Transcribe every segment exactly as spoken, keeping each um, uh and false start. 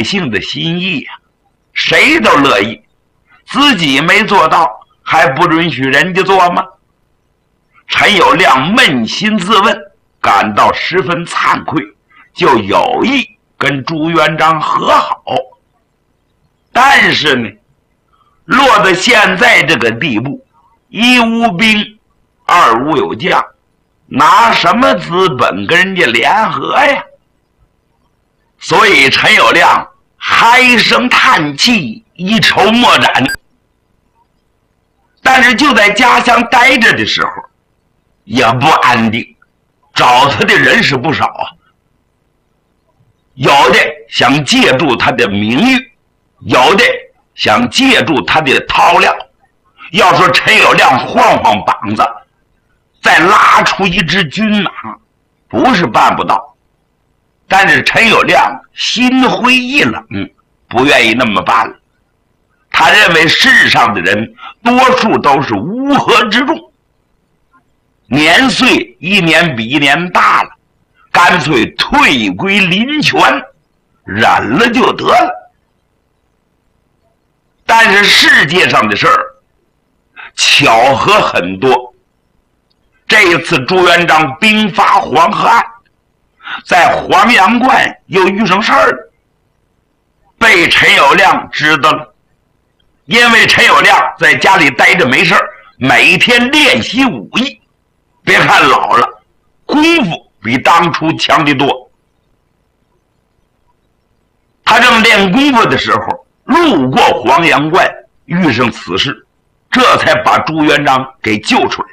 百姓的心意呀、啊，谁都乐意，自己没做到，还不允许人家做吗？陈友谅扪心自问，感到十分惭愧，就有意跟朱元璋和好。但是呢，落到现在这个地步，一无兵，二无有将，拿什么资本跟人家联合呀？所以陈友谅唉声叹气，一筹莫展。但是就在家乡待着的时候也不安定，找他的人是不少啊。有的想借助他的名誉，有的想借助他的韬料。要说陈友谅晃晃膀子再拉出一支军马，不是办不到，但是陈友谅心灰意冷，不愿意那么办了。他认为世上的人多数都是乌合之众，年岁一年比一年大了，干脆退归林泉，忍了就得了。但是世界上的事儿巧合很多，这一次朱元璋兵发黄河岸，在黄阳关又遇上事儿了，被陈友谅知道了。因为陈友谅在家里待着没事儿，每天练习武艺，别看老了，功夫比当初强得多。他正练功夫的时候，路过黄阳关，遇上此事，这才把朱元璋给救出来。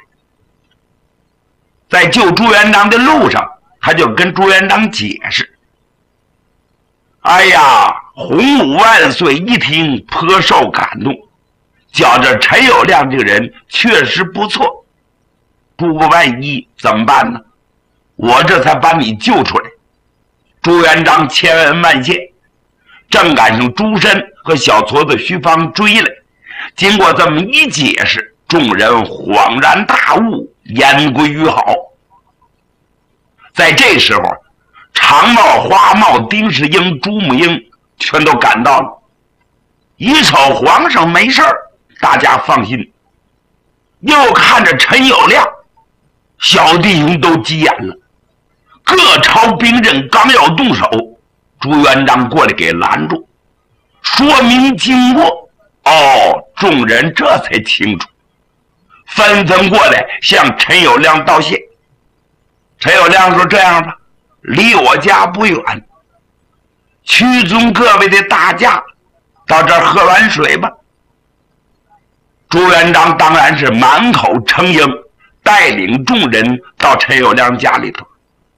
在救朱元璋的路上，他就跟朱元璋解释：哎呀，洪武万岁一听颇受感动，觉着陈友谅这个人确实不错，如果万一怎么办呢？我这才把你救出来。朱元璋千恩万谢，正赶上朱深和小矬子徐芳追来，经过这么一解释，众人恍然大悟，言归于好。在这时候，常茂、花茂、丁世英、朱母英全都赶到了。一瞅皇上没事儿，大家放心。又看着陈友谅，小弟兄都急眼了，各抄兵刃，刚要动手，朱元璋过来给拦住，说明经过。哦，众人这才清楚，纷纷过来向陈友谅道谢。陈友谅说：这样吧，离我家不远，屈尊各位的大驾，到这儿喝碗水吧。朱元璋当然是满口承应，带领众人到陈友谅家里头。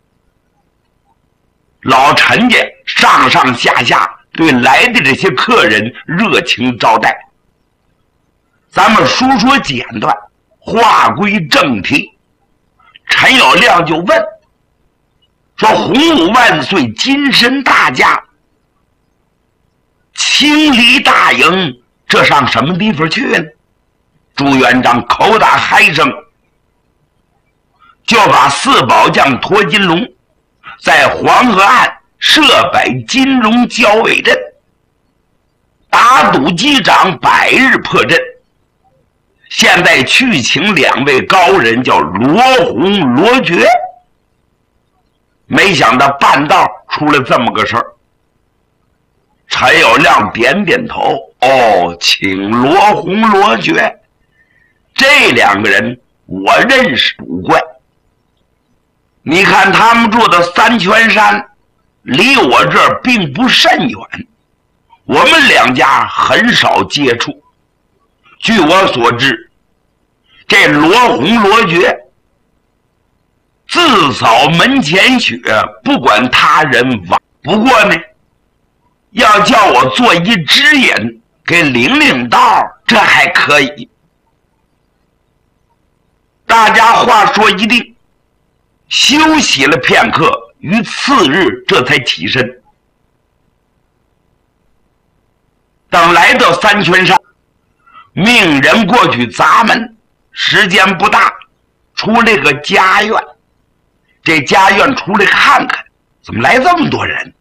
老陈家上上下下对来的这些客人热情招待。咱们说说简短，话归正题。陈友谅就问说：洪武万岁，金身大驾，清离大营，这上什么地方去呢？朱元璋口打嗨声，就把四宝将驼金龙在黄河岸设摆金龙交尾阵，打赌击掌，百日破阵。现在去请两位高人，叫罗洪、罗觉。没想到半道出了这么个事儿。陈友谅点点头，哦，请罗洪、罗觉，这两个人我认识不怪。你看他们住的三泉山，离我这儿并不甚远，我们两家很少接触。据我所知，这罗洪、罗觉自扫门前雪，不管他人亡。不过呢，要叫我做一指引，给领领道，这还可以。大家话说一定，休息了片刻，于次日这才起身。等来到三泉山，命人过去砸门，时间不大，出来个家院。这家院出来看看，怎么来这么多人？